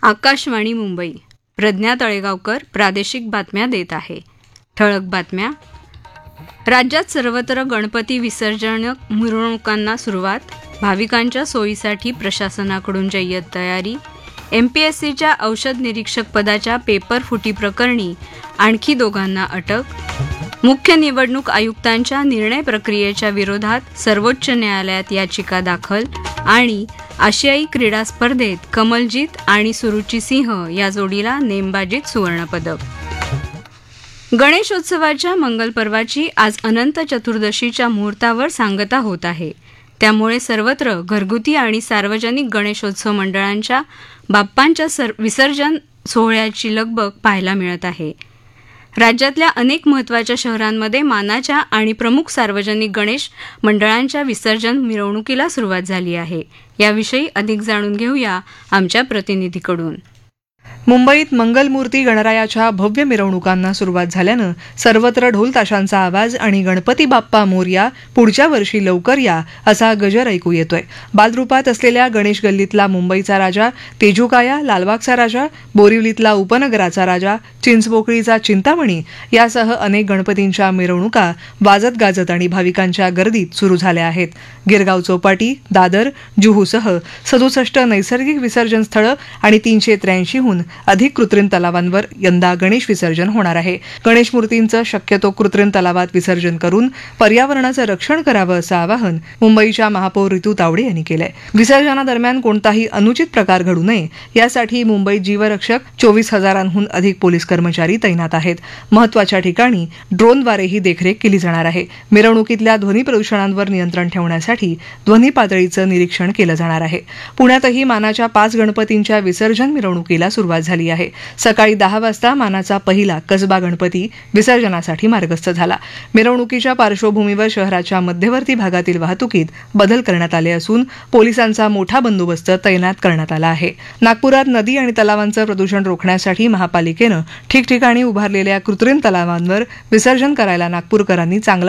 आकाशवाणी मुंबई. प्रज्ञा तळेगावकर प्रादेशिक बातम्या देत आहे. ठळक बातम्या. राज्यात सर्वत्र गणपती विसर्जन मिरवणुकांना सुरुवात. भाविकांच्या सोयीसाठी प्रशासनाकडून जय्यत तयारी. एमपीएससीच्या औषध निरीक्षक पदाच्या पेपर फुटी प्रकरणी आणखी 2 अटक. मुख्य निवडणूक आयुक्तांच्या निर्णय प्रक्रियेच्या विरोधात सर्वोच्च न्यायालयात याचिका दाखल. आणि आशियाई क्रीडा स्पर्धेत कमलजीत आणि सुरुची सिंह या जोडीला नेमबाजीत सुवर्णपदक. गणेशोत्सवाच्या मंगल पर्वाची आज अनंत चतुर्दशीच्या मुहूर्तावर सांगता होत आहे. त्यामुळे सर्वत्र घरगुती आणि सार्वजनिक गणेशोत्सव मंडळांच्या बाप्पांच्या विसर्जन सोहळ्याची लगबग पाहायला मिळत आहे. राज्यातल्या अनेक महत्त्वाच्या शहरांमध्ये मानाच्या आणि प्रमुख सार्वजनिक गणेश मंडळांच्या विसर्जन मिरवणुकीला सुरुवात झाली आहे. याविषयी अधिक जाणून घेऊया आमच्या प्रतिनिधीकडून. मुंबईत मंगलमूर्ती गणरायाच्या भव्य मिरवणुकांना सुरुवात झाल्यानं सर्वत्र ढोल ताशांचा आवाज आणि गणपती बाप्पा मोरया, पुढच्या वर्षी लवकर या असा गजर ऐकू येतोय. बालरूपात असलेल्या गणेश गल्लीतला मुंबईचा राजा, तेजुकाया, लालबागचा राजा, बोरिवलीतला उपनगराचा राजा, चिंचपोकळीचा चिंतामणी यासह अनेक गणपतींच्या मिरवणुका वाजत गाजत आणि भाविकांच्या गर्दीत सुरू झाल्या आहेत. गिरगाव चौपाटी, दादर, जुहूसह 67 नैसर्गिक विसर्जन स्थळं आणि 383हून अधिक कृत्रिम तलावांवर यंदा गणेश विसर्जन होणार आहे. गणेश मूर्तींचं शक्यतो कृत्रिम तलावात विसर्जन करून पर्यावरणाचं रक्षण करावं असं आवाहन मुंबईच्या महापौर ऋतू तावडे यांनी केलंय. विसर्जनादरम्यान कोणताही अनुचित प्रकार घडू नये यासाठी मुंबईत जीवरक्षक 24,000हून अधिक पोलीस कर्मचारी तैनात आहेत. महत्वाच्या ठिकाणी ड्रोनद्वारेही देखरेख केली जाणार आहे. मिरवणुकीतल्या ध्वनी प्रदूषणांवर नियंत्रण ठेवण्यासाठी ध्वनी पातळीचं निरीक्षण केलं जाणार आहे. पुण्यातही मानाच्या 5 गणपतींच्या विसर्जन मिरवणुकीला सुरुवात झाली आहे. सकाळी 10 वाजता मानाचा पहिला कसबा गणपती विसर्जनासाठी मार्गस्थ झाला. मिरवणुकीच्या पार्श्वभूमीवर शहराच्या मध्यवर्ती भागातील वाहतुकीत बदल करण्यात आले असून पोलिसांचा मोठा बंदोबस्त तैनात करण्यात आला आहे. नागपुरात नदी आणि तलावांचं प्रदूषण रोखण्यासाठी महापालिकेनं ठिकठिकाणी उभारलेल्या कृत्रिम तलावांवर विसर्जन करायला नागपूरकरांनी चांगला